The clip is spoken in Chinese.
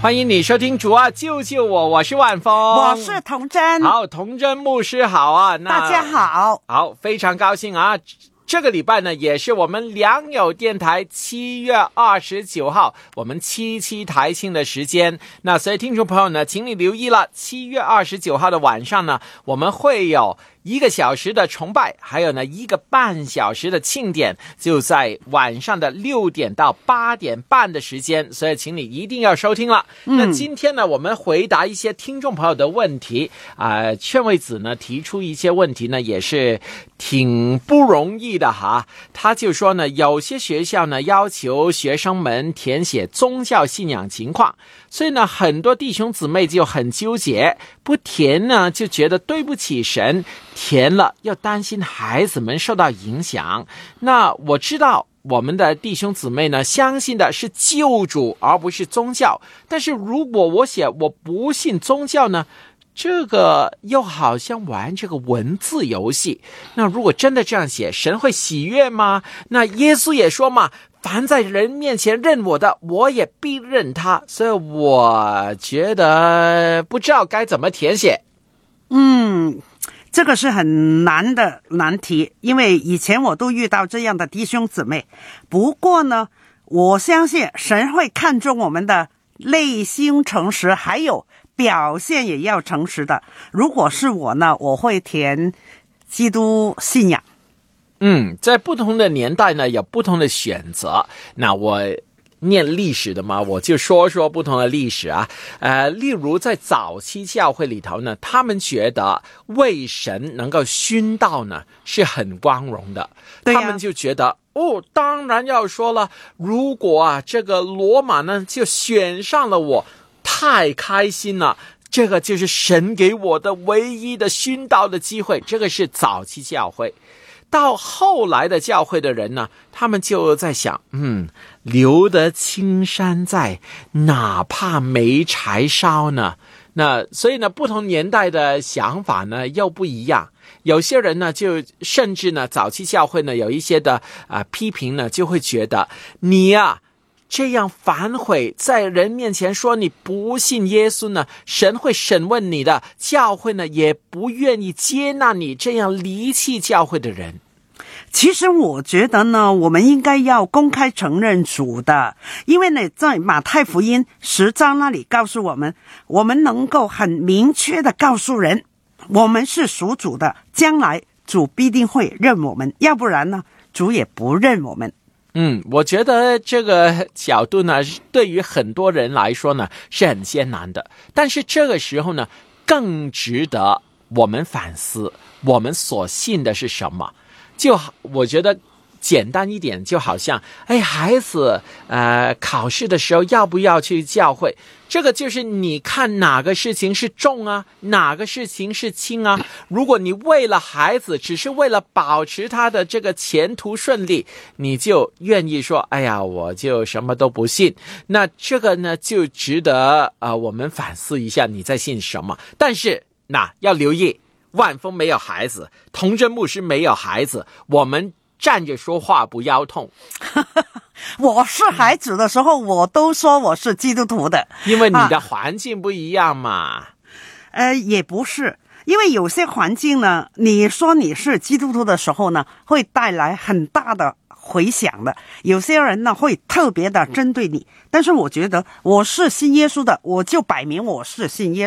欢迎你收听主啊救救我，我是万峰， 我是童真。 好，童真牧师好啊， 大家好。 好，非常高兴啊。这个礼拜呢，也是我们良友电台7月29号，我们7台庆的时间。那所以听众朋友呢，请你留意了，7月29号的晚上呢，我们会有1个小时的崇拜，还有呢1个半小时的庆典，就在晚上的6点到8点半的时间，所以请你一定要收听了。那今天呢，我们回答一些听众朋友的问题劝慰子呢提出一些问题呢，也是挺不容易的哈。他就说呢，有些学校呢要求学生们填写宗教信仰情况，所以呢很多弟兄姊妹就很纠结，不填呢就觉得对不起神，填了又担心孩子们受到影响。那我知道我们的弟兄姊妹呢相信的是救主而不是宗教，但是如果我写我不信宗教呢，这个又好像玩这个文字游戏。那如果真的这样写，神会喜悦吗？那耶稣也说嘛，凡在人面前认我的，我也必认他。所以我觉得不知道该怎么填写。 这个是很难的难题，因为以前我都遇到这样的弟兄姊妹。不过呢，我相信神会看重我们的内心诚实，还有表现也要诚实的。如果是我呢，我会填基督信仰。 在不同的年代呢，有不同的选择。那我念历史的嘛，我就说说不同的历史啊。例如在早期教会里头呢，他们觉得为神能够殉道呢是很光荣的。他们就觉得当然要说了，如果这个罗马呢就选上了我，太开心了，这个就是神给我的唯一的殉道的机会。这个是早期教会。到后来的教会的人呢，他们就在想，留得青山在，哪怕没柴烧呢。那所以呢，不同年代的想法呢又不一样。有些人呢就甚至呢，早期教会呢有一些的批评呢，就会觉得你这样反悔，在人面前说你不信耶稣呢，神会审问你的，教会呢也不愿意接纳你这样离弃教会的人。 其实我觉得呢，我们应该要公开承认主的，因为呢，在马太福音10章那里告诉我们，我们能够很明确的告诉人，我们是属主的，将来主必定会认我们，要不然呢，主也不认我们。 我觉得这个角度呢，对于很多人来说呢，是很艰难的。但是这个时候呢，更值得我们反思，我们所信的是什么。就我觉得简单一点，就好像孩子考试的时候要不要去教会，这个就是你看哪个事情是重啊，哪个事情是轻啊。如果你为了孩子，只是为了保持他的这个前途顺利，你就愿意说我就什么都不信，那这个呢就值得我们反思一下你在信什么。但是要留意，万峰没有孩子，童真牧师没有孩子，我们站着说话不腰痛。 我是孩子的时候，我都说我是基督徒的， 因为你的环境不一样嘛。 也不是，因为有些环境呢，你说你是基督徒的时候呢，会带来很大的回响的。有些人呢会特别的针对你，但是我觉得我是信耶稣的，我就摆明我是信耶稣。